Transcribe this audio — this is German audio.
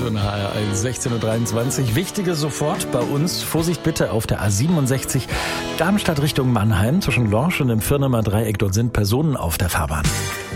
Information HR1, 16.23 Uhr. Wichtige sofort bei uns. Vorsicht bitte auf der A67 Darmstadt Richtung Mannheim zwischen Lorsch und dem Firnemer Dreieck. Dort sind Personen auf der Fahrbahn.